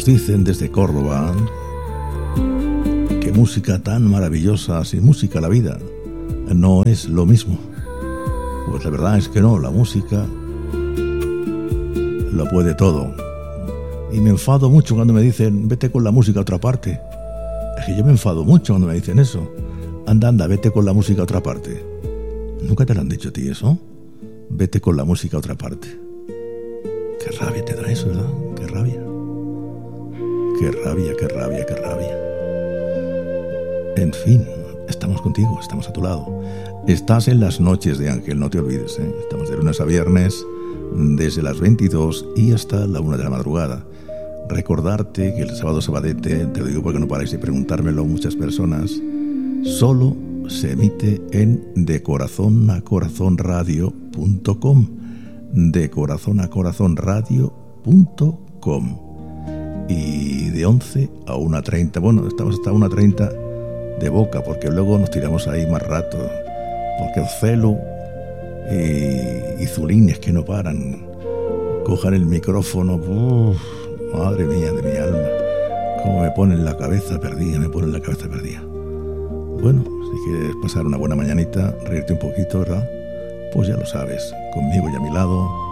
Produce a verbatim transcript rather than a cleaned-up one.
dicen desde Córdoba que música tan maravillosa, sin música la vida no es lo mismo. Pues la verdad es que no, la música lo puede todo. Y me enfado mucho cuando me dicen vete con la música a otra parte. Es que yo me enfado mucho cuando me dicen eso. Anda, anda, vete con la música a otra parte. ¿Nunca te lo han dicho a ti eso? Vete con la música a otra parte. Qué rabia te da eso, ¿verdad? Qué rabia. Qué rabia, qué rabia, qué rabia. En fin, estamos contigo, estamos a tu lado. Estás en las noches de Ángel, no te olvides, ¿eh? Estamos de lunes a viernes, desde las veintidós y hasta la una de la madrugada. Recordarte que el sábado sabadete, te lo digo porque no paráis de preguntármelo muchas personas, solo se emite en de corazón a corazón radio punto com, de corazón a corazón radio punto com, y de once a una treinta, bueno, estamos hasta una treinta de boca, porque luego nos tiramos ahí más rato, porque el celu y, y Zulines que no paran, cojan el micrófono, uff, madre mía de mi alma, cómo me ponen la cabeza perdida, me ponen la cabeza perdida. Bueno, si quieres pasar una buena mañanita, reírte un poquito, ¿verdad? Pues ya lo sabes, conmigo y a mi lado,